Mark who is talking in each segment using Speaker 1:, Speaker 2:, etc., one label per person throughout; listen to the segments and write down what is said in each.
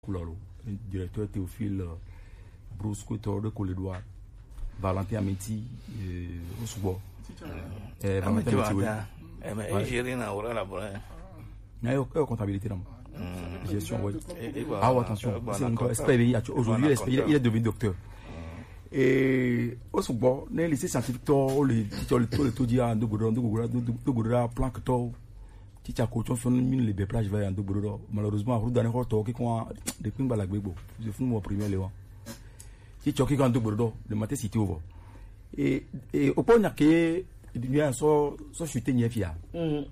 Speaker 1: Koulalo, directeur Théophile Bruce Couture de Colédois, Valentin Amiti, Ousbo. Valentin Amiti,
Speaker 2: gérer na hora là bas.
Speaker 1: Il y a comptabilité là. Gestion, oui. Ah, attention, aujourd'hui, il est devenu docteur. Et Ousbo, dans les lycées scientifiques, les taux d'IA, de Plancton. Si tu as coach sur les plages vers un double malheureusement route dans les routes qui ont des pings balagbo je fais mon premier léon si tu as qui en double le matin si tu ouvres et au point que il y a so chuter nie fia et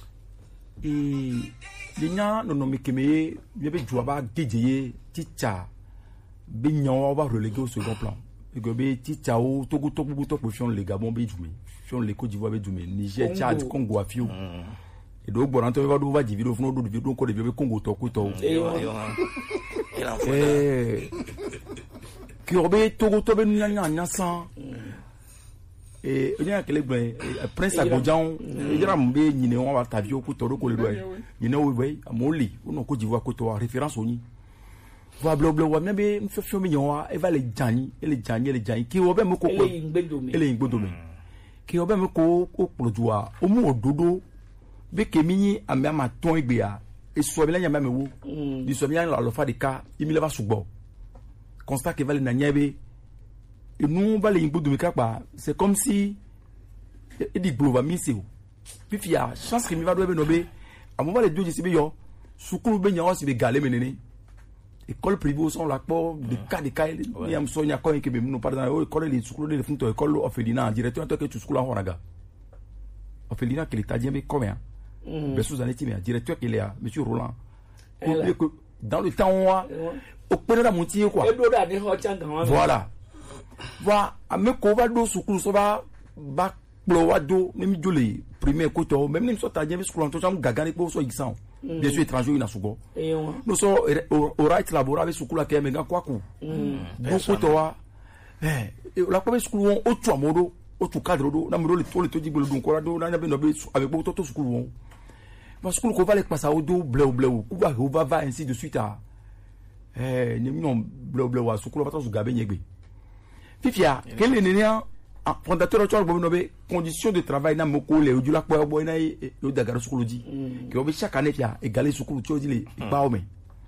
Speaker 1: les gens non mais que mais il y avait jouaba DJ ticha bignon va reléguer au second plan et que be ticha o togo position les Gabon be jouer sur les Côte d'Ivoire be jouer Niger Tchad Congo Afio et donc bon Antonio va dire vidéo fno do vidéo ko de vieux Congo to ko to qui obé togo to be nya san et il y a quel prince Abidjan il y a mbé nyine on va ta vieux ko to ko le do nyine we amoli on ko d'Ivoire ko to référence oni va blabla wa mbe mfefio mignon wa e va les jani qui obé me ko ele ngbodo qui obé me ko produit o mu ododo be kemini amama ton igbea et so bien nyama mewo di so bien la fa de ka imi leva sugbo constat que vale na nyebe et nous va les ngbodo meka pa c'est comme si et di glova miseo pifia chance que mi va do be no be amo va les doji sibe yo sukulu be nyawo sibe galé menene école privée sont là pour de cas ni am sonya ko ke be nous pardon école les sukulu de funto école ofedina directeur to que sukulu en horaga ofedina que l'état bien combien sous années directeur qu'il est monsieur Roland dans le temps au père la montier quoi voilà à me kova do sukulu so ba do même joli premier koto même ni so ta bien sukulu to jam gagane ko so isan bien sûr étranger na sugo nous so au right labora avec sukulu ke me ga kwaku beaucoup to wa la ko sukulu o tu amodo o tu cadre do na mo le to di bolo do ko do na be no be avec beaucoup to sukulu parce que qu'on va les passer au dos bleu va ainsi de suite à non bleu wa sukulu va to su gabe nyegbe fifia quel est nénia fondateur de Bonobe conditions de travail na moko le odula kwa boy na yo dagara sukulu di que obi chaque année fia égaler sukulu tu di le ba o me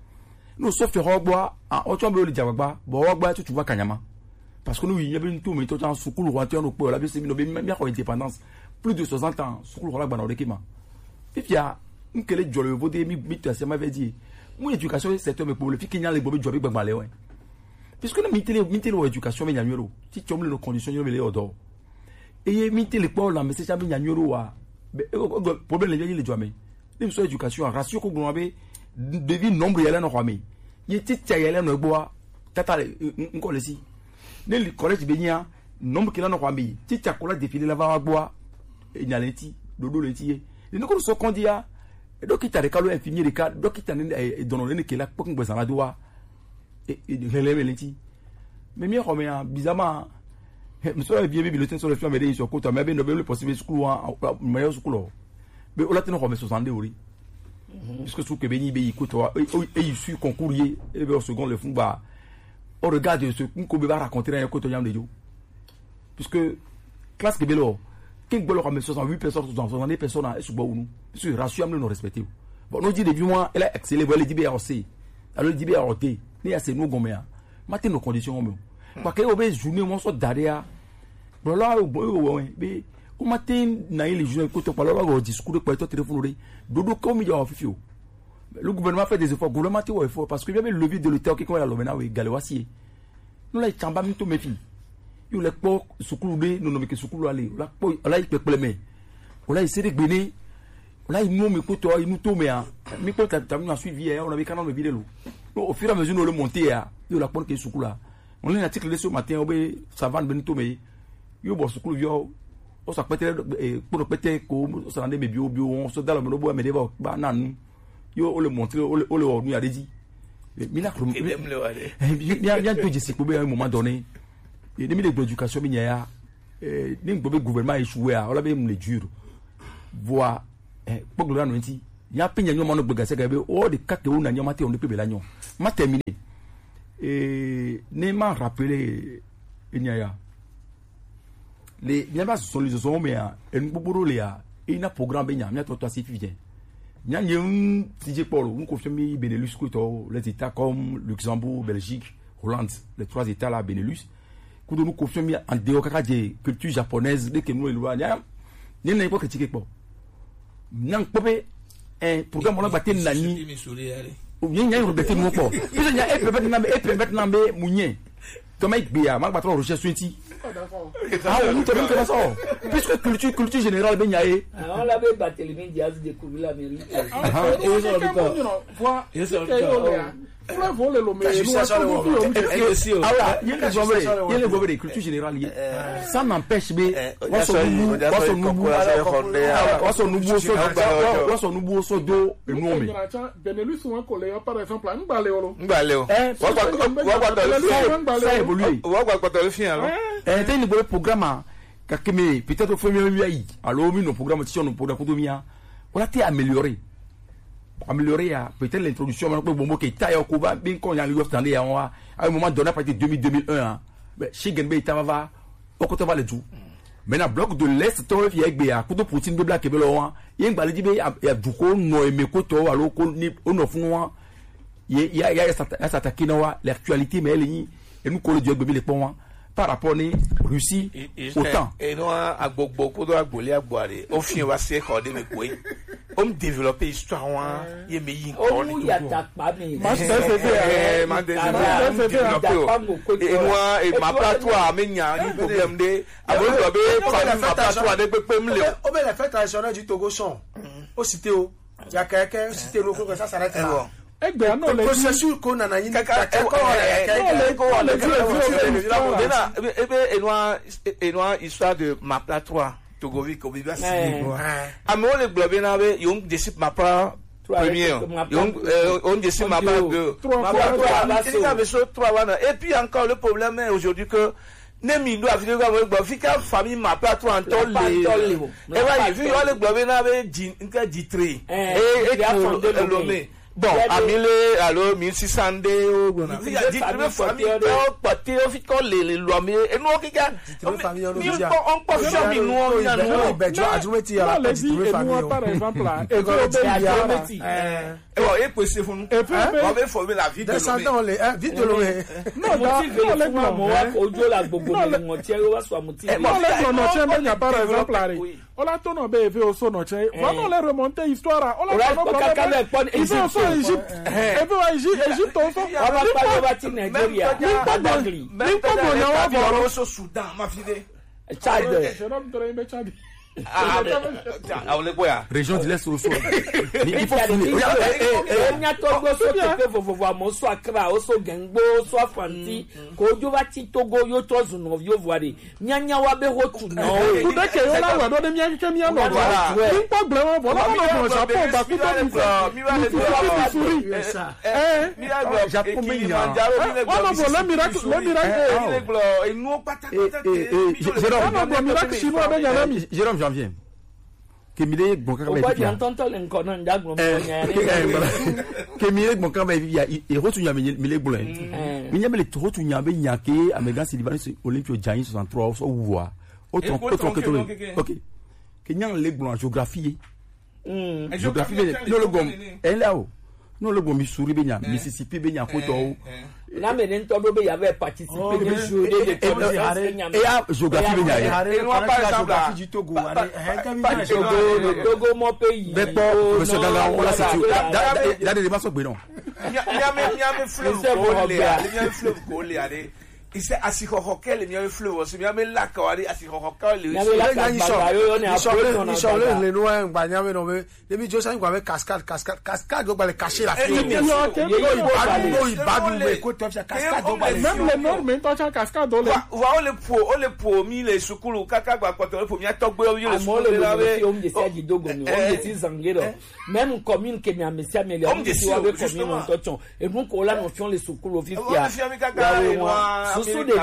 Speaker 1: no sauf rogba en ocho be le jabagba bo rogba tu vois kanyama parce que nous il y a bien tout mais tout en sukulu rwante on ko la be semi no be bien ko indépendance plus de 60 ans sukulu rogba na odekima fifia nkele jole vodé mi bitase m'avait dit mon éducation c'est un pour le fi kinya le bobe jobi gbagba le ouais puisque na mitele éducation me nyanyoro ti chomle no conditions yo le odo et mitele po la message abi nyanyoro wa problème le jome nim so éducation ratio ko gnobe devi nombre yele no kwame ye ti tayele no gboa tata nkole si ne le collège benya nombre kila no kwame ti takola défiler la va gboa e nyaleti dodo leti e ne ko so kondia donc il recalé infini de cas donc il donne que la pour que ça doit et relève lenti mais mieux comme bizarrement monsieur bien bibliothèque sur le film mais sur côté mais bien le possible school en meilleur school mais on l'a tenu comme 60 oui puisque sous que béni béni côté et il suit concourier et au second le fond bah on regarde ce qu'on va raconter un côté de yo puisque classe que bélo qui veut le 68 personnes 70 personnes à sous nous parce que ratio nous respecter bon nous dit depuis moi elle a excellé voilà dit BRC alors dit BRT ni assez nous gomea matin nos conditions même parce que au journée moi soit derrière bon là mais au matin na les journée côté par là au discours de ton téléphone dodo comme il y a fifio le gouvernement fait des efforts gouvernement fait des efforts parce que il y avait le levier de l'État qui comme la lomena oui galewasi nous là chamba mito mefi yo le po sukulu de no me ke sukulu ale la po la ipe pleme on a essayé de gbener on a nous me ko to nous to me a mi ko ta na suivi on avait quand même vidéo au fur et à mesure nous le monter a yo la po ke sukulu on lit un article de ce matin obe savane benito me yo bo sukulu yo o sa pete pour pete ko so rande me bio on so dans le no bo me deba ba nanu yo o le montrer o le o nu a dit mi la kro bien to jisi ko be un moment donné et demi de l'éducation mignaya ni gouvernement échoué à on avait me dur voir pour le nti Il y a plein de gens qui ont des cas que on a on ne peut pas l'agnon. M'a terminé. Et Neymar rappelé Inyaya. Les Nyama sont les hommes mais un bobo léa. Il y a un programme bien, il y a tout assez bien. Il y a un DJ Paul, on confirme Benelux les États comme Luxembourg, Belgique, Hollande, les 3 États là Benelux. Quand nous confirme en dehors de culture japonaise, dès que nous éloignons, nous n'avons pas critiqué pas. N'ang popé un programme on a battu nani. Bien y a rebêté mon corps. Puis il y a peut-être nambe mounien. Comme il bia, mal battre recherche suiti. Ah oui, tu veux ça. Puisque culture générale ben yaé.
Speaker 2: On l'avait battu les médias découvrir l'Amérique.
Speaker 3: Et ils ont dit quoi? Ils ont dit quoi? Pour voler le meilleur.
Speaker 1: Ah il y a les gobelets culture générale. Ça n'empêche mais son nouveau sodo énorme.
Speaker 3: Benelux souvent collé par exemple un baléolo.
Speaker 1: Ça évolue. T'as une bonne programme kakeme peut-être au premier lieu alors nos programmes sur nos programmes kodomia on a été amélioré à peut-être l'introduction maintenant bon que taille au Cuba bien qu'on y a eu attendez à un moment donné à partir de 2001 mais chez Genbe Itava au côté va le tout maintenant bloc de l'est toi il y a Gbea kudo Poutine de black ebelo il y a un baladi be ya duko no emeko to alors ko ni onofun il y a s'attaquer dans l'actualité mais elle et nous coller Dieu bébé les ponts par rapport à Russie autant
Speaker 4: et nous à beaucoup de agbolé à boire au fin va se recorder mais quoi on développer histoire il meilleur
Speaker 2: oh il attaque pas mais
Speaker 4: et moi et ma plateau mais il y a un problème de ma plateau de peuple
Speaker 5: au bel la fête traditionnelle du Togo son au cité il y a quelqu'un cité locaux que ça s'arrête là. Le processus qu'on a eu,
Speaker 4: histoire de ma plateau Togovic au Biba Sidi. Amo le globe n'avait yon décide ma part première, on décide ma part deux. Et puis encore le problème est aujourd'hui que Nemi doit venir comme Fika famille ma plateau en tolle. Et voilà, vu le globe n'avait dit tri et l'homme. Bon, à 1000, alors 1600 il y a dit que famille partir au fit les lois mais et nous qui gars on peut jamais nous on
Speaker 3: par exemple là
Speaker 4: et puis c'est fou on va former la vie de
Speaker 5: descendant les vite de l'homme
Speaker 2: non les moi audio la gogo mon tiens va soit motivé
Speaker 3: non tiens mais par exemple là on a tourné bébé au son tiens vraiment les remonter histoire on a Égypte et puis Égypte on
Speaker 2: va pas bâtir Nigeria
Speaker 4: au Soudan ma fille
Speaker 2: Tchad
Speaker 1: région de l'Est aussi
Speaker 2: il faut il y a Togo so voir mon soit Accra so Gengbo soit Fanti ko jo va ti Togo yo tozu no yo voire nyanya wa be hotu no
Speaker 3: o de ke yo la wa do de mia ke mia no voilà ni problème voilà on va Japon ba ku to
Speaker 1: Japon mais
Speaker 3: le miracle chinois ben ya mi
Speaker 1: Jérôme Janvier Kemile Bonkaka Kemile Bonkaka il retourne à Mile Boulin il y a les retourne à Benyake à Megan Sylvain Olympio Giants 63 au voir autre OK Kenyan les blancs géographie géographie non le gom est là-haut non le bon Missouri benya Mississippi benya koto
Speaker 2: là mais n'entend be y avait participé de jouer
Speaker 1: et à géographie benya
Speaker 5: et par exemple la du Togo
Speaker 2: Togo mon pays
Speaker 1: mais bon monsieur Ganga on la c'est là des débats sont non
Speaker 4: il y a fleuve collé allez il s'est assis au quel il y a un fleuve aussi bien mais là quand allez assis au quel
Speaker 5: les loin bagnabe no be depuis Josan ko avec cascade do ba le cacher la fille il badu ko to cascade do ba
Speaker 3: même les normes to cascade do le
Speaker 4: on le pour mi les sukulu kaka gba poto le pour mi togbe yo le sukulu
Speaker 2: la be on de Sergi Dogo on de Zangero même commune que mi amesia mais on de commune to chon et donc on la notion les sukulu officiel so de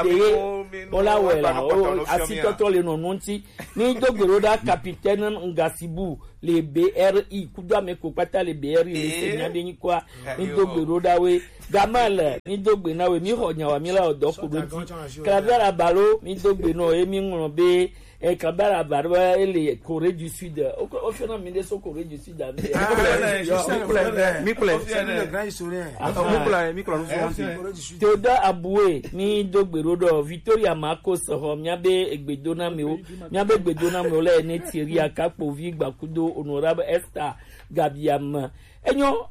Speaker 2: ola wela asitoto le nononti ni Dogoroda capitaine Ngasibu les BRI kudo me ko pata les BRI les senya de ni kwa ni dogbe rodawe gamal ni dogbe na we mi ho nya wa mi la odo ko do kravera balo mi dogbe no e mi ngun be e kabara barba ele Corée du Sud au final mi de so Corée du Sud Théodore Aboué ni dogbe rodo Victoria Marcos ho miabe egbedona mi o miabe egbedona mi o le ne Thierry Akapo vi gbakudo honorable Esther Gabiam enyo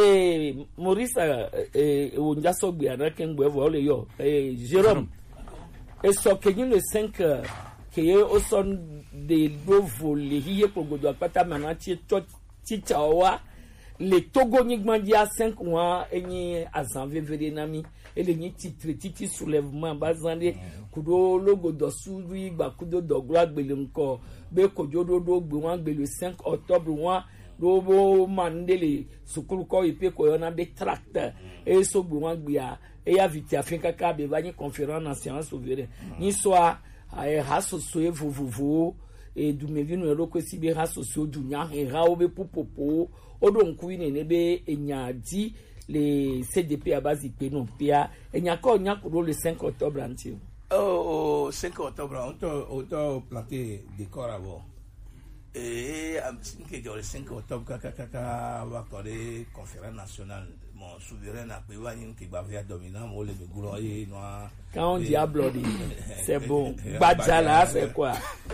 Speaker 2: Maurice onja sogbe anakengbe vo le yo Jérôme et so kenyin le 5 que au son de nouveau les hier pour godo pata manati tchawa les Togo nigmandia 5 mois eni azanve vedenami et les ni titre titi soulèvement bazande kudo logo do suri gba kudo do gloire belemko be kojodo do gbe wan gbe le 5 octobre wan robo mandele sukulu ko ipe ko yona be tracteur et so gbe wan gbe ya e ya vite afrika ka be ba ni conférence nationale souveraine ni soit hasoso evovovo edumevinu erokwesi be hasoso dunya hera obe popopo odo nkuine nebe enyadi le CDP abazi peno pia enyako nyakuro le 5 octobre anti
Speaker 4: 5 octobre on planté des corps avant et que le 5 octobre kaka va coller conférence nationale mon souverain a pris une qui va venir dominant moi le goulon et noir
Speaker 2: quand on dit ablodi c'est bon badjala c'est quoi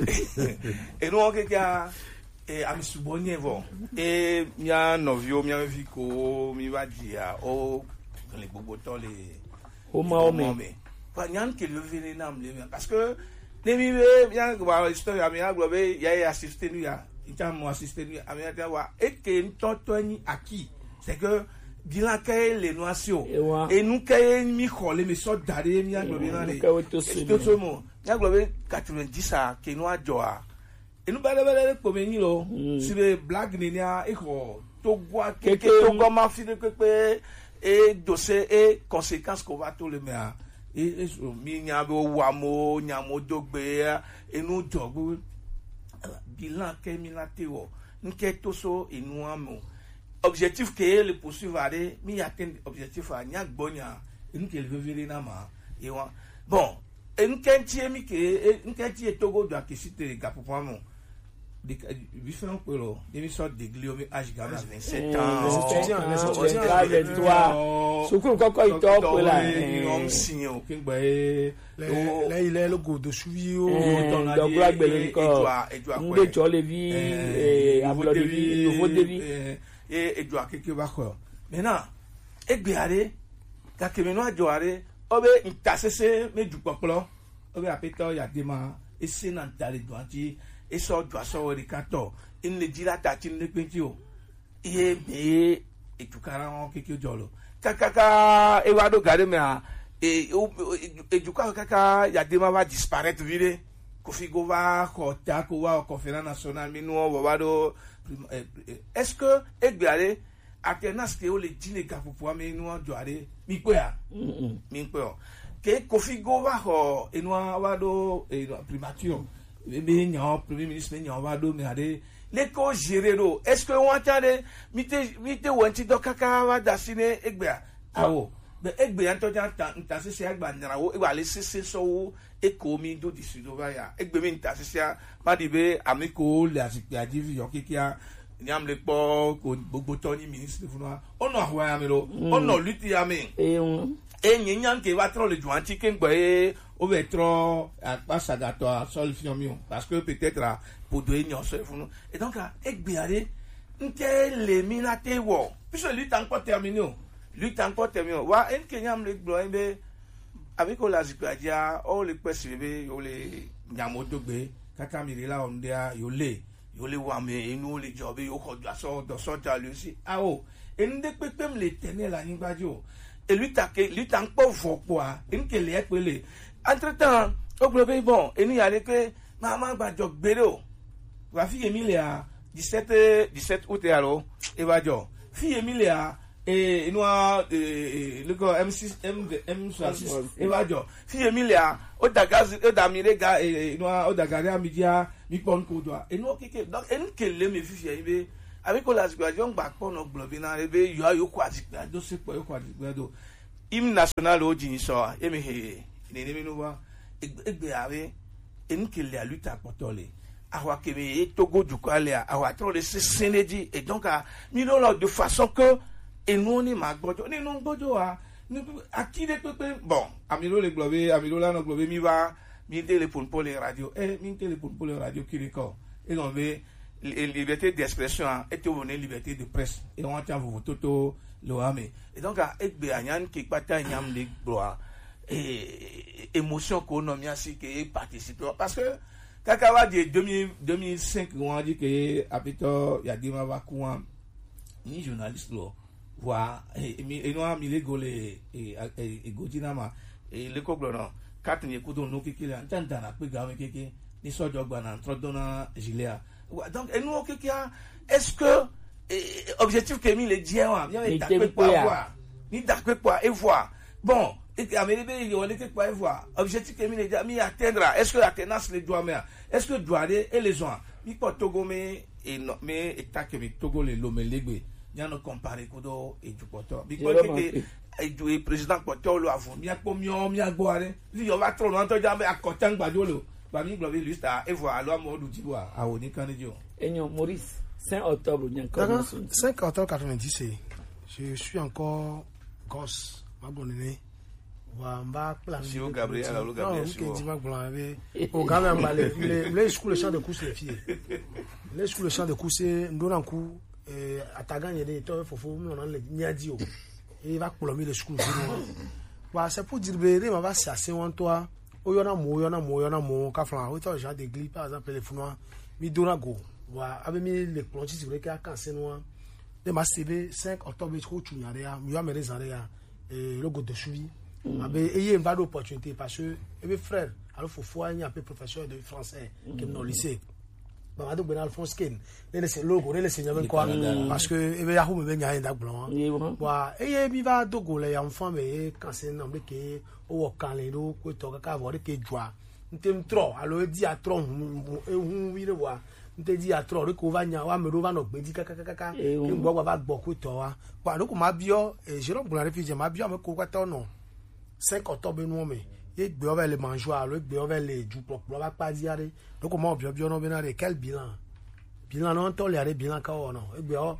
Speaker 4: et nous quelqu'un et ami subonye bon et mia novio mia viko mi va dire oh les boboton les
Speaker 2: homé
Speaker 4: pas nyan que le vénénam parce que les miwe bien que histoire mi a globé ya assisté nous ya il t'a moi assisté nous ami a wa et que ntotoni aki c'est que Dila kaye les notions et nous kaye mi khole mi so dare mi aglobe na le to mo ya globe 90 a ke no ajoa et nous bale ko meni lo sur les blagues nenia e ko to gwa ke to goma fi de pepe et dossier et conséquences qu'on va tout le mettre et mi nya bo wamo nyamo dogbe et nous jogu bilan ke mi la tewo nke to so et nous amo objectif que le poursuivre aller mi atteindre objectif à nyak bonya et nous qu'elle veut venir na ma et bon et nous qu'entier mi que nous qu'entier Togo doit que citer gars pour moi des différents polo des sortes de gliome âge gamin 27 ans
Speaker 2: toi sukuru koko ito ko la
Speaker 4: on signe aucun ba
Speaker 5: là il est le go de suivio
Speaker 2: donc la belle encore nde cho le vi et ablo de vi nouveau de vi
Speaker 4: et doit quelque part maintenant et biare ka kemeno ajoare obe ntasese me du popolo obe apeto ya dema et sénantale doanti et so doit so rikato in le dira tati ne pentio e be e tukara on quelque jolo kaka e wado gade me et duka kaka ya dema va disparaître vide kofigo va ko ta ko wa conférence nationale mais nous on va do est-ce que egbiare alternance que le dîner ka pour mais nous doare mi quoi mi quoi que kofigo va ho et nous va do primature mais non premier ministre non va do mais aller les co gérer do est-ce que on attend mite wanti do kaka va dasine egbia awo mais egbia to ta se agba nrawo e va laisser so e komi do disido va ya egbe mi ta se ma dibe amiko le asipia divi yo kikia nyam le po ko gbogbo to ni ministre funa ono ahwa ya mi lo ono luti ya mi e nyan ke va trop le joanti ke ngbe o ve trop pas ça dato solution mi parce que peut-être pour do nyon so funu et donc egbe are nke le minate wo puisque lui tant pas terminé wa en ke nyam le gbo be avec la zikwadia o le pesibe o le nyamodogbe kaka mi la ondia yo le wa me inu le jobe yo ko do so ta le si awo ende pepem le tenel la nigbajo et lui tan po vopo a en ke le pele entre temps o globe bon enu ya le ke mama gbajo gbere o wa fi emi le a 17 août alo e bajo fi emi le a et nous le gars M6 M66 et va dire si j'ai mis là au Dakar d'amire gars et nous au Dakar à midi mi pon ko doa et nous que donc et nous que les me fifi arrivé avec la situation back pour nos globina arrivé yo quoi do c'est quoi do hymne national au Diniso et me ne nous va et avec et nous que la lutte à porter awa kebe Togo du Kwale awa trop de Sénégal et donc mi lo de façon que et nous on est magbojo ni non bojo a qui de bon amilo le globe amilo la no globe mi va mi téléphone pour les radios mi téléphone pour les radios qui record et on veut liberté d'expression et tu veux liberté de presse et on tient vous toto lo ame et donc ek be anyan ki pata nyam de gloire et émotion qu'on a mis ainsi que participer parce que kakawa de 2005 on a dit que apito ya dima vakuan ni journaliste lo wa et nous mi le gole et godinama et le koglono quatre ni kudo no kikile antanda na pe gawe keke ni sojo gba na trodona giléa donc et nous keke est-ce que objectif que mi le dire wa bien dakwe quoi ni dakwe quoi et voir bon et améribe il on que quoi et voir objectif que mi le dire mi atteindra est-ce que la tenance le doit mais est-ce que doit et les gens mi ko Togo mais et non mais état que mi Togo le lomelegbe bien no comparer kodo et du poto because que du président poto lo avon mi apo mi agboare si yo va trop no to jambe akotan gbadolo ba mi globe liste et voilà lo mo du tiwa a oni kanjo
Speaker 2: enyo Maurice 5 octobre nyan ko
Speaker 5: 5 octobre 90 je suis encore gosse ma bonne Wamba plan.
Speaker 4: Si au Gabriel, alors le Gabriel.
Speaker 5: Au Gabriel, les schools champ de course les filles. Les schools champ de course, nous n'en coup, attaquant il y a des temps faut on en les niadio. Et va colomer les schools. Bah c'est pour dire mais va c'est assez en toi. O yona mo ka flan. O to genre d'église par exemple les funwa mi donago. Wa avec mi les plonges sur les cas quand c'est noir. De ma CV 5 octobre trop chunyarea, mi va me réserver et logo de suivi. Ayez une bonne opportunité parce que mes frères, alors faut un peu professeur de français qui est dans le lycée. Bah donc ben Alphonse Ken, les logo, les seigneurs quoi parce que et ben yahoo me ben y'a un blanc. Wa et mi va dogo les enfants mais quand c'est non que au kan les do ko to ka voir que joie. Ntem trop alors dit à trop oui le voir. Nte dit à trop ko va nya wa me do va no gbe di kaka ke ngbo wa ba gbo ko to wa. Wa do ko ma bio et Jérôme pour la réfugié ma bio me ko kwa to no. 5 octobre nous mais et bien les mangeoires le bien les du pour va pas dire donc comment bien non bien quel bilan non toléré bilan ka non et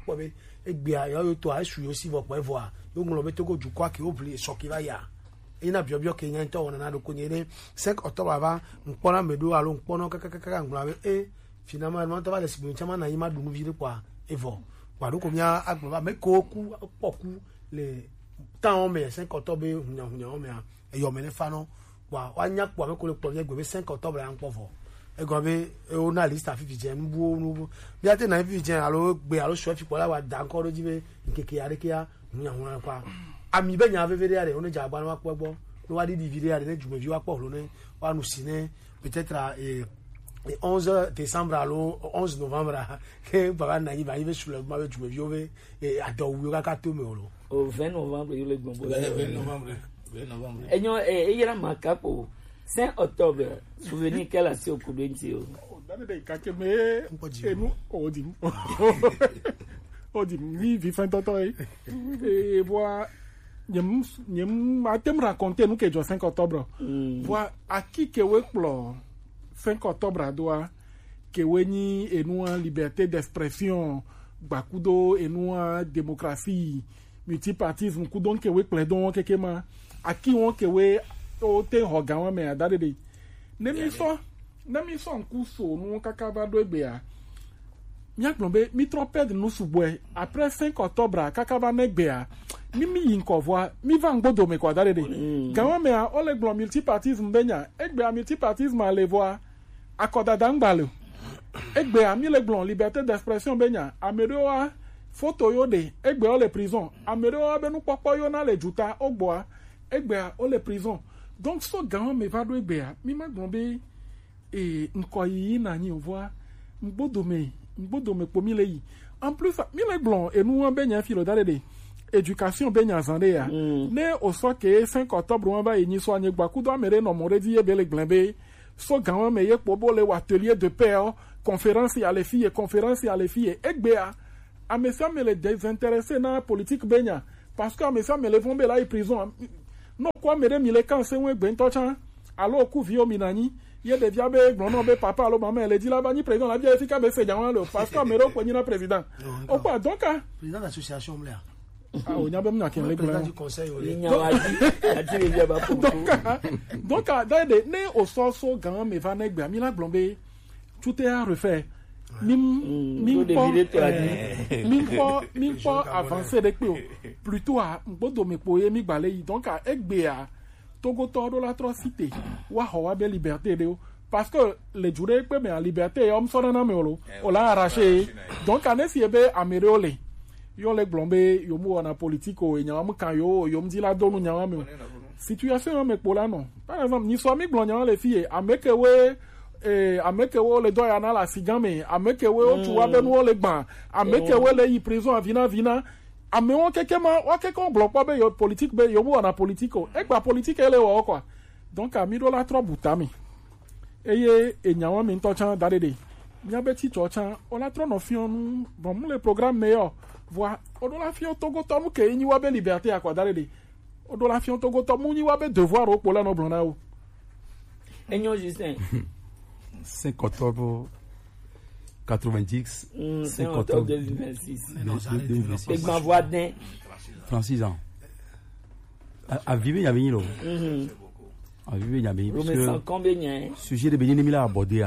Speaker 5: bien yo to a su aussi vous pouvez voir donc on le met ko du quoi qui oublie ce qui va ya et na bien que nyen to on na do ko 5 octobre avant on pona medo alo on pona kaka ngula et finalement to va les chama na yima du vivre quoi et voilà donc on a agba mais koku poku les tant mais 5 octobre mais et yo mene fano wa nya kwa me ko le premier gbe 5 octobre en povo e go be on a liste afi je nbu nu bi ate na fi je alo gbe alo so fi pola wa da nko roji be nkeke yare kia nya kwa ami be nya vevere yare on ja gba wa pogbo no wa di divide yare ne jumevi wa po lo ne wa nu sine peut-être et 11 décembre alo 11 novembre que baba na yi ba yi be sur le ma be jumevi ove et adowu ka to me lo
Speaker 2: au 20 novembre il est bon.
Speaker 4: 20 novembre.
Speaker 2: Et nous il y a macapo 5 octobre souvenir qu'elle a sur Kubenti.
Speaker 3: Dane ka ke me e nous odim. Odim vi fin toto et voir nyem atem raconter nous que 5 octobre. Voir à qui que we plo 5 octobre doit que we ni et nous liberté d'expression bakudo et nous démocratie multipartisme ku donc we pledon kekema aki won ke we o te hoga won me adade de nemi so nku so nu kakaba do egbe a mi agbonbe mi trompette no subwe après 5 octobre kakaba negbe a mi yin ko voix mi va ngbodo me ko adade de gawa me a ole gbon multipartisme benya egbe a multipartisme a le voix akoda dangbalo egbe a mi le gbon liberté d'expression benya amedoa photo yo de egbe o le prison amere o abenu popo yo na le juta ogboa egbe o le prison donc so gan me va do egbe a mi ma gbonbe e nko yi na yin voix mbodo me po mi le yi en plus mi le gbon enu an be yan filo dale de éducation be nyazande ya ne oso ke 5 octobre on va yi so anye gbakudo amere no mo redi ye bele glembe so gan me ye po bole atelier de paix conférence ya les filles egbea a me ça me les désintéresser na politique benya parce que a me ça me les vont be la prison no kwa mere mi le kan se we gbe ntocha alo ku vi o minani ye de via be gbon be papa alo mama ele di la ba ni président la bien efficace be se janwa le parce que mere ko ni na président o quoi donc
Speaker 5: président d'association mla
Speaker 3: ah on y a même na ken le
Speaker 5: président du conseil
Speaker 3: donc d'aide ne au so gan me va na gbe mi la glombe tout est à refaire min po avancer de plutôt à bodo me poye mi gbale yi donc à egbe a togo todo l'atrocité wa ho be liberté de parce que les juré pe me en liberté homme so na me olo o la arraché donc à nesi be amélioré yo le glombe yo mu na politique o enya mu kan yo mdi la donu nya me situation me pola non par exemple ni so mi glonyan les filles amekewe amekewe le doya na la sigame amekewe o tuwa be no le gban amekewe le yi prison vina ame won kekema o kekon block pa be yo politique be yo mu na politique o e gba politique ele wo quoi donc ami do la trop butami eye enyawo mi ntochan dadede mi abeti chochan o la trop no fionu bon le programme meilleur voir o do la fion togo tomu ke ni wa be liberté akwa dadede o do la fion togo tomu ni wa be devoir o pola no blona o
Speaker 2: enyo Justin
Speaker 1: 5 octobre 90,
Speaker 2: 5 octobre 2026. Et ma voix d'un
Speaker 1: 36 ans. À vivre, il y a venu. À vivre, il y a venu. Sujet de Bénin, il a abordé.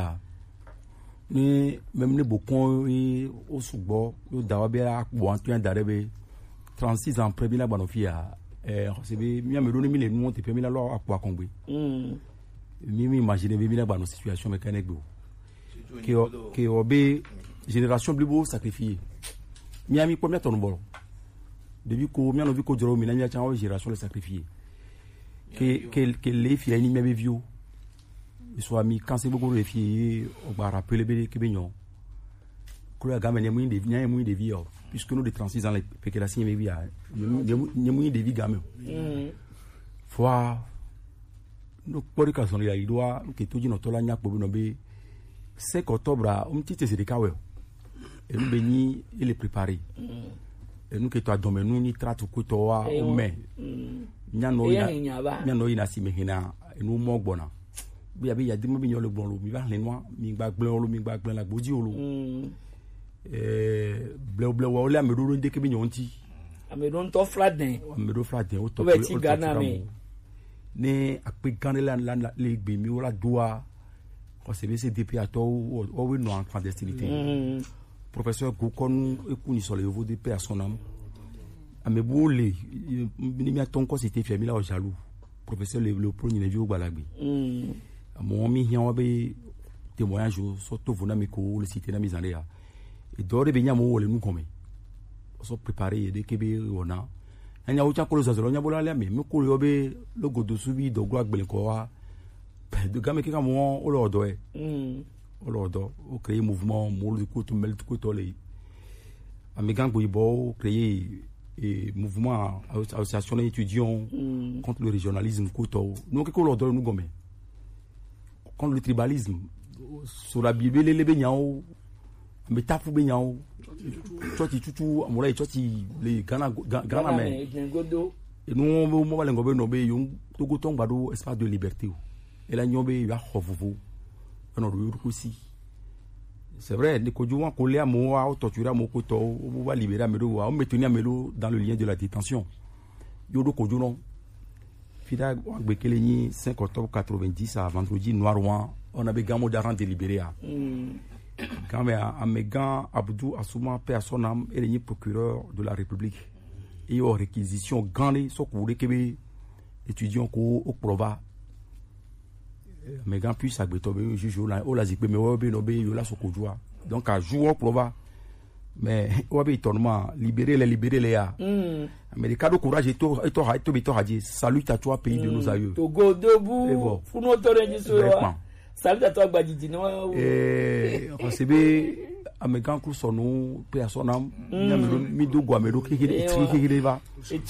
Speaker 1: Même les bocons, au Soubo, au Dawabé, au Antoine Darebe, 36 ans, premier la bonne fille. C'est bien, me donner 1000 nous, on te permet la loi à quoi combler. Mimi imagine bébé na ba no situation mécanique bo que obé génération plus beau sacrifié miami première ton bolo depuis ko miano vi ko joro mi na mi a génération le sacrifié que les filles ni mi vieux soit mi quand c'est beaucoup les filles on va rappeler bébé que benyo ko la gamme ni mu de vie puisque nous de 36 ans les que la signe bébé ni mu de vie gamme fois no pori ka son ya idwa ke toji no tola nya kpobi no be 5 octobre tite se de kawe e no be ni il est préparé e no ke to adome no ni tratu ko to wa o me nya no ina si mehina e no mo gbona bi abi ya di mo bi nyolo gbon lo mi ba le noa mi gba gblen la gboji olo ble wa o le amedo de ke bi nyonti
Speaker 2: amedo to fladen
Speaker 1: o to
Speaker 2: ti Ghana me
Speaker 1: ne akpe gane la le gbe mi wala doa ko se be se depuis ato o we no en clandestinité professeur Gokonu ekuni sur le niveau de personnes amebu le ni mi aton ko c'était fait mi la o jaloux professeur le premier vieux balagbe mon mi hian be témoignage so to vona mi ko le cité na mi zandea et dore be nyamo wole nu kome so préparer de kebe wona anya ucha ko zazolo nya bola me ko yo be logo do subi do gwa gbele ko wa de game ki ka mo o lo do o créer mouvement mo le ko to mel ko to le amigan bo ibo créer mouvement association étudiants contre le régionalisme ko to no ko lo do nu gome contre le tribalisme sur la bible le be nyao me tafu be nyao choti tutu amura choti le Ghana mais et nous mo balengo be no be yo togo ton gbado espace de liberté et la nyombe ya khofufu no do yuru aussi c'est vrai ne ko juwa ko le amo wa torturer mo ko to o va libérer amelo wa o maintenir amelo dans le lien de la détention yo do ko juno fida gbekele ni 5 octobre 90 à vendredi noir on avait gamo d'arrêt délibéré quand même Amégan Abdou Assouma paix à son âme et le procureur de la République et aux réquisitions gagnées so ko kebe étudiant ko au prova Amégan puis agbeto be juge o la zikpe me wo be no be yo la so ko joa donc à jour prova mais o be tournement libérer les ya mais le cas de courage et to haji salut à toi pays de nos aïeux
Speaker 2: Togo debout funo torenji so salut à toi Gbadidi no
Speaker 1: recevez amegan ku sonu pe asonam nyamero mi do go amero kekele va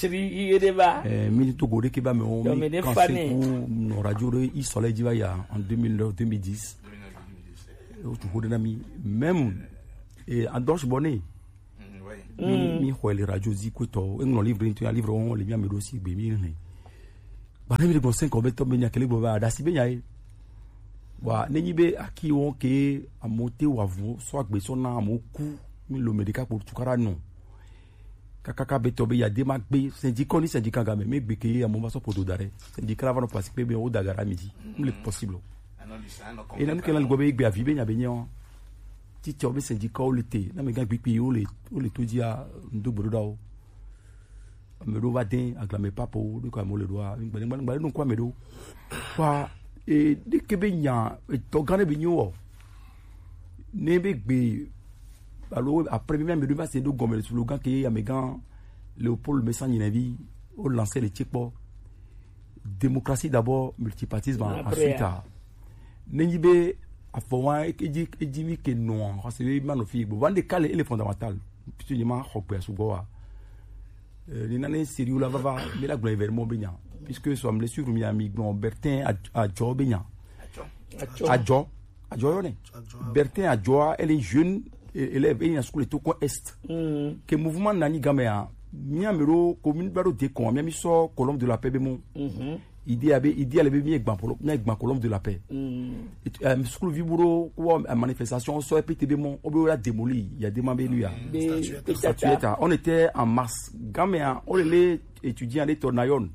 Speaker 1: mi to go de ke ba me on mi quand c'est no radio re i soleil diva ya en 2009 2010 tu go de na mi même et en doche bonné mi khwele radio zi ko to en no livre un livre on le mi amero si be mi ne ba ne mi go 5 obeto me nya kele go ba da si be nya wa nenyi be aki won ke amote wavu so agbe so na amoku mi lo medical pour tukara no kakaka beto be ya de ma gbe syndicat ni syndicat ga me gbe ke amoma so podo dare syndicat va no participer be o dagara midi le possible et nan ke lan go be gbe avibe nya be nyon ti ti obe syndicat o lete na me ga gbe pe o le to dia ndo gbodo o me do va den aglame papo de ko mo le do ngba no kwa me do kwa et dès que benya to gane benyo ne be gbe alors après même me c'est do gomel slogan que amegan Léopold Messang Inavi au lancer le tchekpo démocratie d'abord multipartisme ensuite ne be afwa eji mi ke non parce que manofi bo vande kale ele fondamental puisque ma hokpe sugoa ni nane sérieux la va mais la gouvernement benya puisque so am le suivre mi ami bon Bertin a job benya a job yone Bertin a job elle est jeune élève et en school to ko est que mouvement nani gamea mi amero commune baro de kon mi so colombe de la paix be mon idée ale be mi egban colombe de la paix school viburo ko manifestation so PTB mon obe la démoli il y a des membres lui on était en mars gamea on les étudiants les tornayon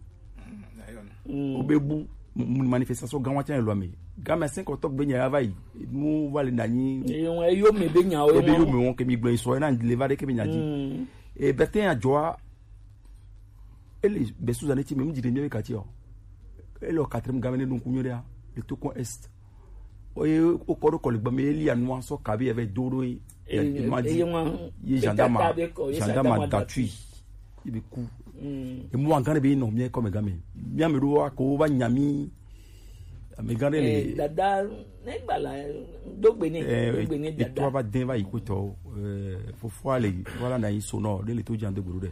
Speaker 1: obebu manifestation gamwatia elwame gamea 5 octobre benya avai nous va le nani
Speaker 2: yo me benya o
Speaker 1: yo me won ke mi gbe so na lever ke benya di et Bertin a joie elle be sous aneti me mjide mi kati o elle o 4e gamene donc kunyoria le to ko est o ko ko le gba me eli anu so kabe avec doro et gendarme d'attui il be coup et moi ngane be no mi comme game mi amero ko ba nyami me gane le
Speaker 2: dada negbala dogbe ni
Speaker 1: dada toi va den va ikuto faut fois les voilà na sonore de l'étudiant de Burude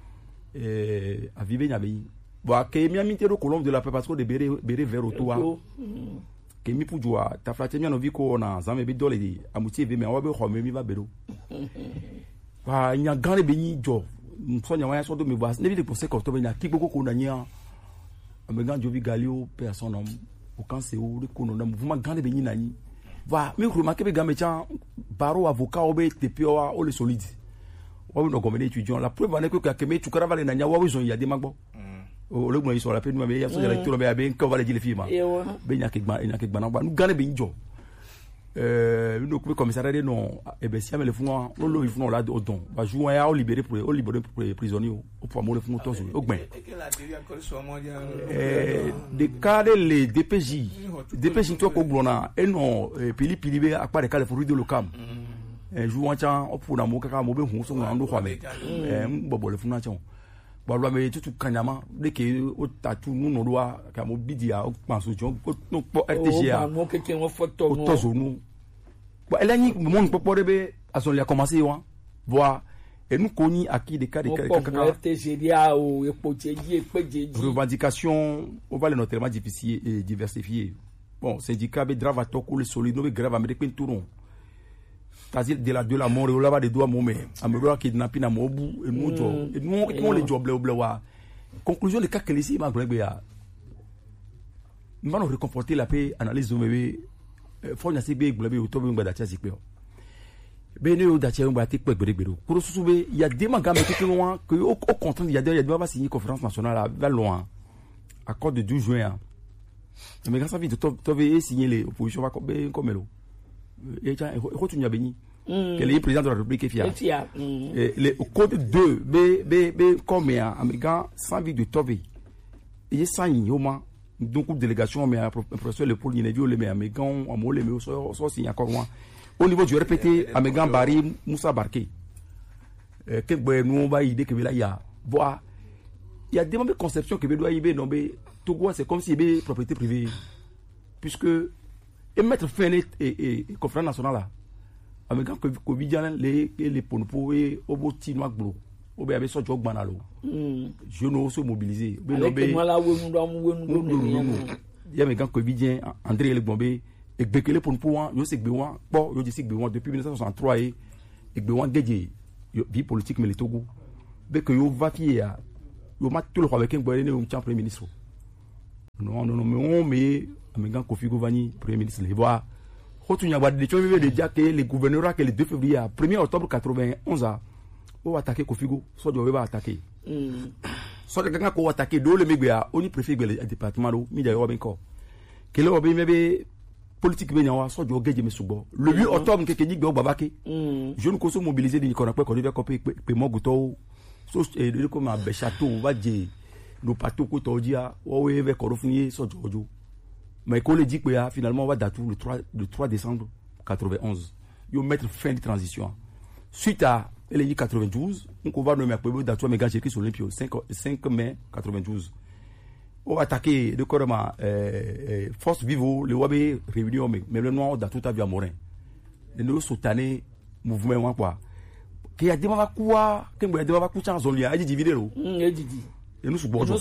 Speaker 1: a vivre nyabe bo ke mi amite do colombe de la paix parce que de bere vers autour ke mi pujwa ta flate mi no viko na zame be dole di amuti be me wa be khome mi va bero ba nya gane be ni jo so nya wa so do me ba ne bi pour 5 octobre nya ki gboko ko na nya me gan jovi galio personne homme au quand c'est où le kono na mouvement gane be ni na ni va mi ko ma ke be game cha baro avocat obe tepio o le solide wa no comme étudiant la preuve en est que me tu caravale na nya wa wizon ya de magbo o le mo iso la pe nu me ya so ya lecture be abe ko vale jile fima be nya ke gba na ba nu gane be njo no ko commissariat non e be si amele fun o lo ifun la do don ba ju ya o libérer pour prisonnier o pour mo le fun to so o gben de cadre les DPJ to ko glona e no pili be apare kale for de lokam ju wan chan o pour na mo kaka mo be hun so ndo kwa me bobo le fun na chan ba lo me tutu kanyama de ke o tatu nu no doa ka mo bidia o panso jon ko no po RTG a
Speaker 2: mo keke won photo
Speaker 1: no to zo nu ba elani mo popo rebe aso le a commencé wa voir et nous conni acquis des cas de
Speaker 2: RTG dia o epo cheji epejeji
Speaker 1: revendication on va le notamment difficile et diversifier bon syndicat be grave atoko le solide no be grave americain touron c'est-à-dire de la mort là bas de doigt momé amelo kidnapping na mobu et nous job et nous les job le wa conclusion de cas que ici ma grebe ya nous allons reconforter la paix analyse de bébé faut na sigbe glebe o to be ngba da tia sigbe be ne o da tia ngba ti pe gbere pour susube il y a des magam qui loin que au contraire il y a des va signer conférence nationale à loin accord de 12 juin mais quand ça vient de to be signer les oppositions va comme lo et tiens retourne à Béni que le président de la République est fier le code 2 b comme américain sans vie de Tové et ça yoma donc délégation mais professeur le Paul Ninevi le mais américain on le mais so signer encore moi au niveau du répété américain Bari Moussa Barké que nous va idée que là il y a des moments de conception que doit y non mais Togo c'est comme si il propriété privée puisque et mettre fin et conférence nationale là avec quand Covid les ponpo et oboti noa glo obe avec so jog banalo je no so mobiliser be no be ya mais quand Covid André le bombé et bekele ponpo wan yo se gbe wan po yo di se gbe wan depuis 1963 et gbe wan geje vie politique mais le Togo be que yo va fier yo mat tout le avec un boy né un premier ministre non mais quand Kofi Govani premier ministre le voir Rotunya va déjà que les gouverneurs que le 2 février 1er octobre 91 on va attaquer Kofigo soit on va attaquer soit quelqu'un qui va attaquer do le mebia on y préfère le département do mi d'ailleurs ben ko que le obi mebe politique ben yawa soit do geje mesugo le 8 octobre que kenyi gbo babake je ne consomme mobiliser ni kona ko devait copier pe moguto so de comme à Bechateau va dire no pato ko to dia o we ve ko funier so jojo mais qu'on le dit que finalement on va dater le 3 décembre 91 yo mettre fin de transition suite à l'élection 92 on va nommer pour dater mais gars écrit sur Olympio 5 mai 92 on va attaquer de corps force vivo le wabe réunion mais le noir dater tout à via Morin de nous soutaner mouvement quoi qui a dit va quoi que me dit va coup chance on lui a dit divider lo et nous subodjo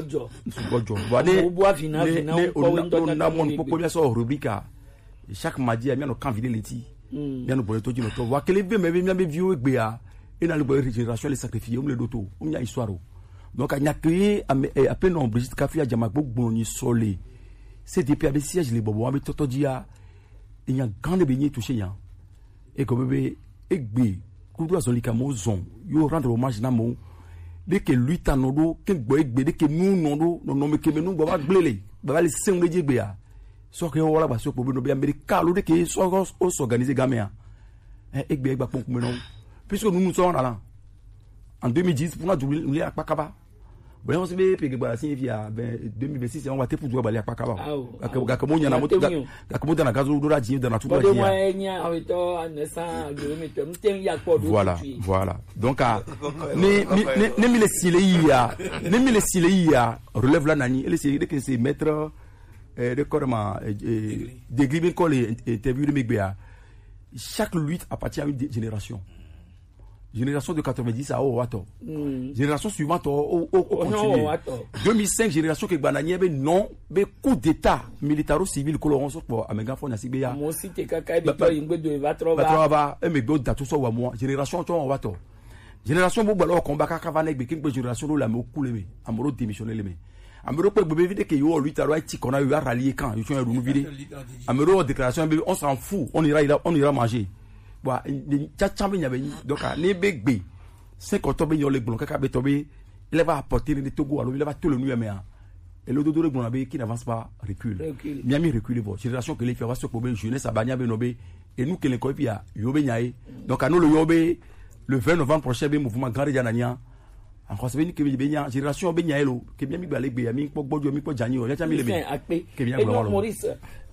Speaker 1: on a mon population sur rubrique chaque mardi il y a nos camps vidé leti il y a nos boleto di notre voir que les mais vieux egbe et dans le boy génération les sacrifier on le doto on y a histoire donc il y a créé à peine on Brigitte Kafia Diamago boni solé c'est depuis avec siège les bobo avec toto dia il y a grande beignet touché ya et comme bébé egbe kudo azolika mozon yo rendre hommage na mo dès que lui tanodo que boy dès que nous nondo non me que nous baba glele baba les sengbe jegbe ya so que wala ba so ko no be america lo dès que so organiser gamea egbe gba pon kumenon puisque nous sommes là en 2010 pour nous à Pakaba bon on se be pege ba signifia 2026 on va te pour jouer ba Pakaba gakamo nya na moto gakamo na gazo do radinho dans tout voilà donc ne les sileia relève la nani elle c'est que c'est mettre de corma de gribe colle interview de Megbea chaque lutte appartient à une génération de 90 à Owato. Génération suivante au continue. 2005 génération que bananier be non be coup d'état militaro-civil que l'on sort pour Amenga Fona Sibéa.
Speaker 2: Moi aussi te kaka be to ingbe de va
Speaker 1: me be datu so wa moi génération to Owato. Génération bo balo combat kaka va nek be king génération do la me coulé amoro démissionner le me. Amero pe be vide que yo lui taro ti qu'on a eu à rallier quand yo sont renouvelé. Amero déclaration on s'en fout, on ira manger. Bon, donc les bébés 5 octobre il y a les blancs il va apporter les Togo alors il va tout le nuit et le dodo de qui n'avance pas recule Miami recule génération que les fait ce problème jeunesse à Banya Benobé et nous que les copies Yobe Nyae donc à nous le Yobe le 20 novembre prochain mouvement Grand Janania encore c'est que bien génération Benyaelo que bien mi balé mi bojo mi po jani o ya mi le
Speaker 2: que bien Maurice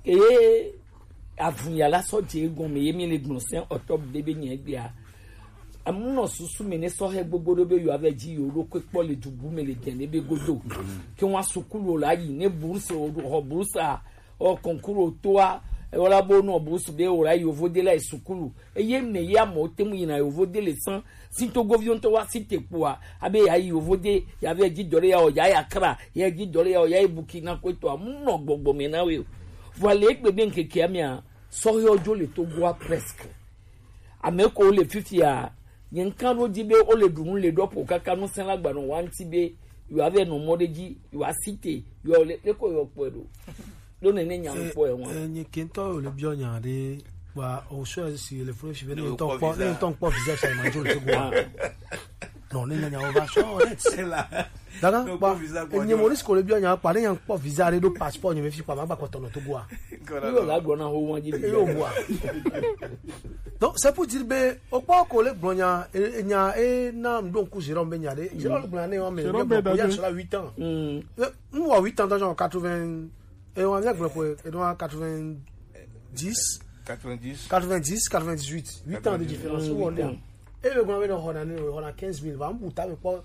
Speaker 2: avunya la sortie gomé yemi le gnocin octobre débé nyebia amuno susu mene so he gbogboro be yo ave ji yo ro kwepo le dubu me le gene be godo ki won sukulu la yi ne bourse o bourse o concours toa e wala bo no bourse be o ra yo vode la sukulu e yem ne ya mo temu yina yo vode le san sinto govion to wa site poa abe ya yo vode ya ave ji dore ya o ya Accra ya ji dore ya o ya Burkina Faso amuno gbogbo me na we voilà que bien que kiamia soyo jo le Togo presque ameko le 50 a nyenkan ro dibe o le dun le dopo kaka no sen lagba no wanti be you have no modeji you are city you le ko yo poedo lo ne nyam po e won
Speaker 5: nyekinto le bionya de wa o so si le fro fi le ton po visa sa ma jo le Togo non ne nya o va so c'est là daga ba enye Maurice ko le bionya pa ne yan po visa re do passport ni me fi pa ma ba ko tono Togo a
Speaker 2: yo la gbo na ho won ji
Speaker 5: yo boa donc c'est pour dire be o pa ko le bionya enya na ndo ku Jérôme Benyade Jérôme Benyade on me il y a cela 8 ans moi 8 ans dans 80 et on a pour et dans 90 98 8 ans de différence on est et le gouvernement on a 15 000 va m'bouta mais pas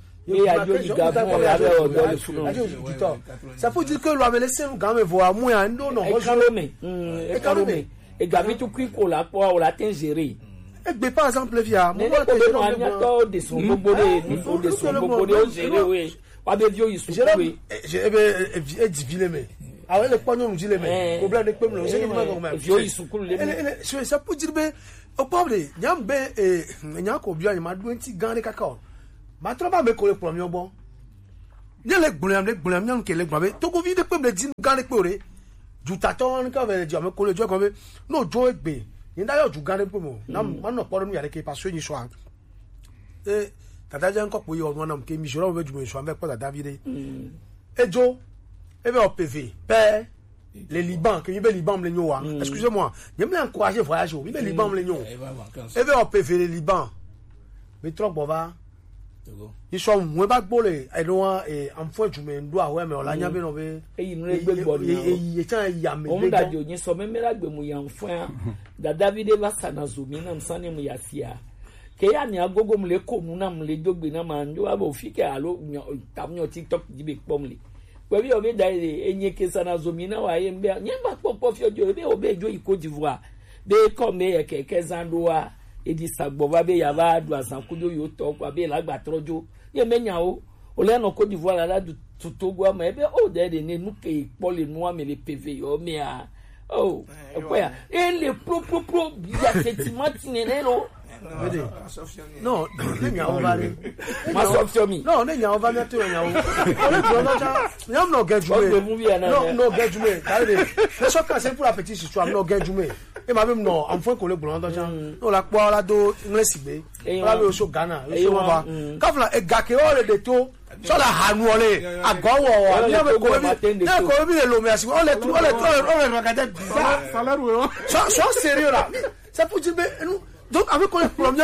Speaker 5: ça faut dire que l'on a laissé nous quand même voir moins non
Speaker 2: et gavitu qui ko la po la ten gérer
Speaker 5: gbe par exemple via
Speaker 2: mo wa te no anya to de son gbogbo de o jere we wa be bio yisu we
Speaker 5: je be divile me awon le pognon mu jile me problème de pe me je ni ma ko me
Speaker 2: bio yisu kulu le
Speaker 5: so ça peut dire be o pobre nyam be nya ko bio ma 20 gan de kakao ma troba me ko le premier bon nye le gbolo nyam ke le gbabe to ko vi de pe me din gan de pe ore ju taton ka ve je me ko le jo ko be no jo egbe ni da yo ju gan de pe mo na ma no poro mi ya ke parce ni so an tata je nko po yo won na ke mi so ro be ju mo so an ve po tata vide ejo ebe OPV pe les Liban que yibe Liban me nyowa excusez-moi je me encourager voyage yibe Liban me nyowa ebe OPV les Liban me trop bova ils sont moins bas bolé et loin et en fois tu me dois ouais mais on l'a nyabé no be
Speaker 2: e yin re gbe gboro
Speaker 5: e tan ya me
Speaker 2: o da jo yin so me mera gbe mu ya nfan da David va sana zumi na msane mu ya sia ke ya ni agogo mu le ko mu na mu le dogbe na ma njo aba ofike alo tamnyo TikTok jibe pomle we obe da enye ke sana zumi na wa ye mbe nyamba popo fi ojo be obe jo Côte d'Ivoire be come e keke zandoa edi sagbova be ya ba du asankudo yo to kwa be lagba trojo ye menya o le no Côte d'Ivoire la du Togo ma ebe o de ne nuke pole no ame le PV yo me a oh kwa le pro ya sentiment ne lo
Speaker 5: non ne nya o vale
Speaker 2: ma sofiomi
Speaker 5: non ne nya o vale to nya o le do ja nyam no get jume no get jume kale le so ka c'est pour la petite histoire no get jume e ma be no am fo ko le gbon do ja no la po la do english be la be so Ghana so ba ka fla e ga ke o le de to so la hanu ole agowo o ni be ko bi le lo me asi o le magade
Speaker 3: salaire o
Speaker 5: so sérieux là c'est pour dire donc avec le problème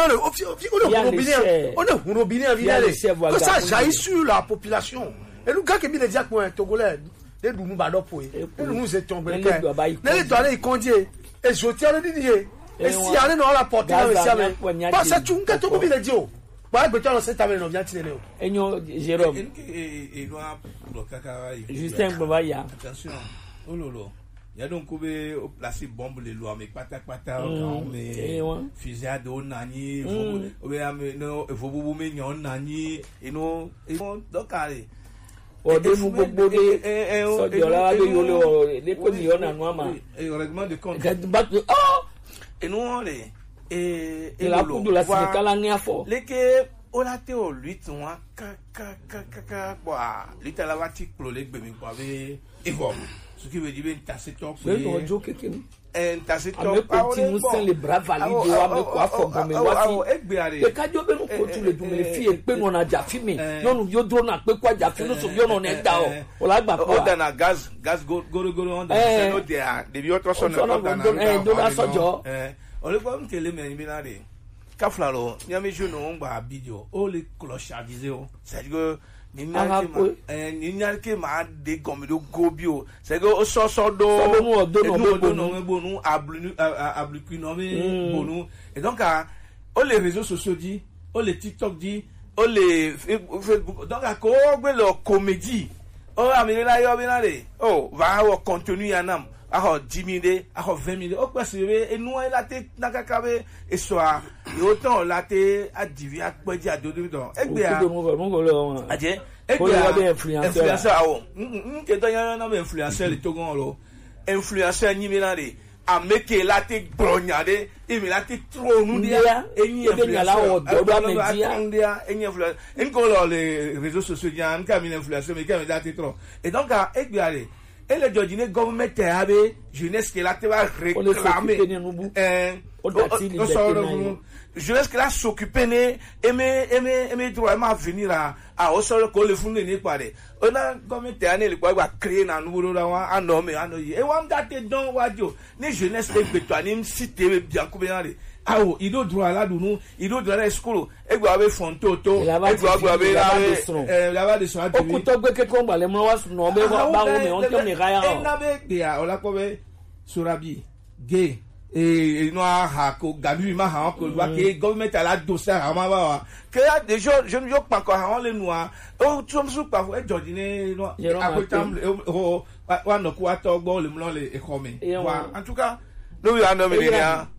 Speaker 5: on est robinet que ça jaillit sur la population et nous gars qui bien dire quoi togolais les nous bado pour et nous étions bien les doit aller condier et je tiens le dire et si aller dans la porte parce que tu n'as pas bien dire ba gbe tolo se table no bien tinele o
Speaker 2: enyo Jérôme
Speaker 4: et doit le kaka
Speaker 2: Justin Bobaya
Speaker 4: attention oh lolo il y a donc placé bombe les lois mais pata mais fusillade on nani no faut vous me nyon nani et no donc allez
Speaker 2: o de mu gbogbo de so de la be yo le ko mi ona no ama
Speaker 4: et règlement de compte et nous et
Speaker 2: la coup de la Sénégal ni afo
Speaker 4: leke ola te o 8 mois ka quoi lita la vati pro le gbe mi kwa be evo ce qui veut dire une tasse top
Speaker 2: c'est no jo keke
Speaker 4: un tasse top
Speaker 2: ame continue sans les bras valides wa me kwa fo comme wati e ka jo be no ko tu le du me fi e pe no na ja fi mi no no yo dro na pe kwa ja fi no so yo no na da o la gba ko
Speaker 4: o na gas go on da no dia de bi otro so na
Speaker 2: do na sojo
Speaker 4: on le voit que les men binare kaflalo nyame jono ngba bidio o le clochardisé o c'est que ni nyalke ma de gomido gobio c'est que o so do no bonu ablu no me bonu et donc o les réseaux sociaux dit o les TikTok dit o les Facebook donc a ko gbe lo comédie o amira yo binare o va o contenu yanam aho 10 000 aho 20 000 o passe e nu la te nakakabe e soa e autant la te adivi akpeji adodo don egbe a aje egbe a influencer awo nke to yan na be influencer le togon lo influencer nyi mi na de a make la te bronyade e mi la te tro nu dia enyi influencer enyi influencer enko lo les réseaux sociaux yan ka mi influencer me ka mi la te tro et donc egbe a et le jodine government abe jeunesse que la te va réclamer jeunesse que la s'occuper ne aimer droit ma venir à au sol ko le fun ne pare ona government ane le kwa créer na nouveau la wa anome anoyi e wa ndate don wajo ni jeunesse e beto ni cité bien ko bien ale awo ido droit la dunu ido droit la school e gba be fonto to e gba be la ba de so ati
Speaker 2: o to gbe ke ko gba le mo wa no be ba wo me on te me ga ya
Speaker 4: o na be dia o la ko be surabi gay et no ha ko gabi ma ha ko wa ke government ala do sa ha ma ba ke ya de je ne yo pa ko ha on le noa o tu so pa e jodi ne no akotam o wa no ku ato gbo le mo le e ko mi wa en tout cas no we are no me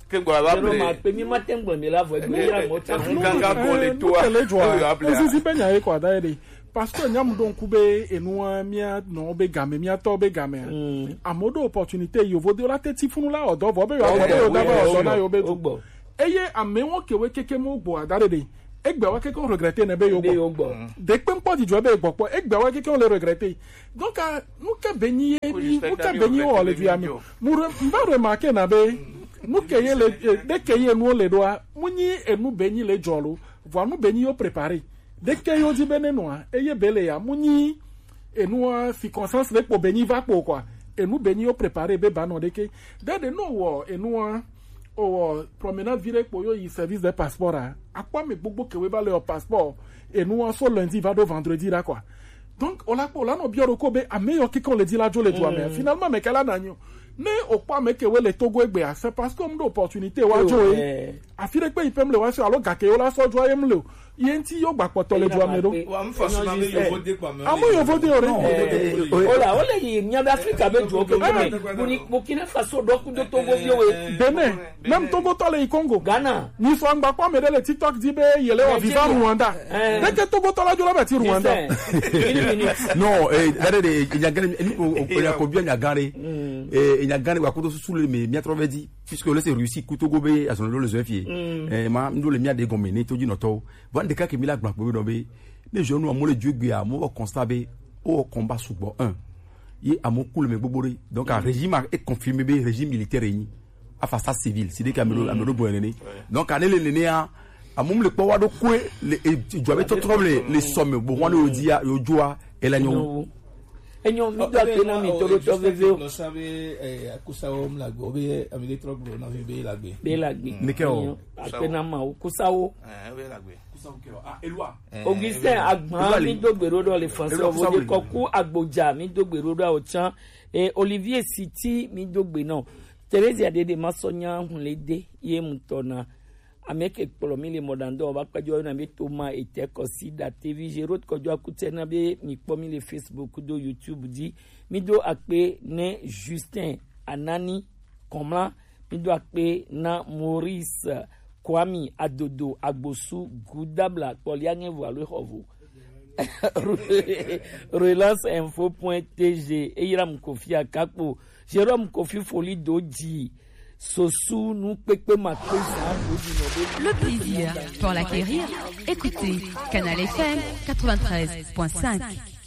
Speaker 4: que quoi va
Speaker 2: appeler ma pe mi matin bon mais la voix mais mo ta
Speaker 4: ganga ko le toi
Speaker 3: osisi be nya e kwa da ere pastor nyam don kube enua mia no be game mia to be game amodo opportunité yo vo de la tete funu la odo vo be yo da na yo be du eye amewo kewe keke mo gbo adare de egbe wa keke on regretter na be yo gbo de pe mpo di jo be gbo po egbe wa keke on le regretter donc nous ka benyi o le viami mu mba remarquer na be nous keye le de keye nous le doa munyi enu benyi le jolo vo nous benyi yo préparer de keye di benenoa eye bele ya munyi enu circonstance le po benyi va po quoi enu benyi yo préparer be ba no de ke de no wo enu o promenade vire po yo yi service de passeport a quoi me gbogbo kewe ba le passeport enu so lundi va do vendredi là quoi donc on la no bioro ko be a meilleur qui qu'on le dit la jo le doit mais finalement me kala nanyo ne o pa me kewe le togo egbe a c'est parce que on opportunité wa jo a fire pe ipem le wa so alo gake yo la so jo ayem le yenti yo gba poto le doit me do
Speaker 4: wa mfa so na me yo vode kwa me
Speaker 3: amu yo vode ore
Speaker 2: ola yi nya be Africa be jo ke Burkina Faso do ku do Togo bio
Speaker 3: Benin même Togo to le Congo
Speaker 2: Ghana
Speaker 3: ni so ngba kwa me le TikTok di be yele wa viva Rwanda dès que Togo to la jo la be ti Rwanda
Speaker 1: non dade il y a gagné il y a combien il y a gagné il y a gagné wa ko sous le mais mi atro dit puisque là c'est Russie ku Togo be aso le zefie ma ndo le mi ade gomene to di no to de cas que Mila Blanc les jeunes ont le dieu à mon constaté au combat sous 1 il a mon cool mais bobori donc un régime est confirmé régime militaire à face à civil c'est des caméras amelo bonné donc année les à mon le power de quoi les doivent être troublés les sommes bon on le dit au joie et la nyon
Speaker 2: enyo mi do atena mi toro to veve
Speaker 4: lo sabe akusawo mlago be amile trouble na be lagbe
Speaker 2: nekeo atena ma akusawo
Speaker 4: be lagbe
Speaker 2: Augustin Agban mi dogbero do le français ovode koku agboja mi dogbero do ochan et Olivier City mi dogbe no Thérèse Adede masonya hunlede ye mutona ameke polomi le modando ba kwajo na be toma ete kosi da TV Gerot kojo akute na be mi pomi le Facebook do YouTube di mi do akpe ne Justin Anani Komla mi do akpe na Maurice Kwami Adodo Agbosu Goudabla Poliane Voilu Hovo Relance info.tg Eiram Kofi Akapo Jérôme Kofi Folie Doji Sosu nous pepe matin.
Speaker 6: Le plaisir pour l'acquérir, écoutez Canal FM 93.5.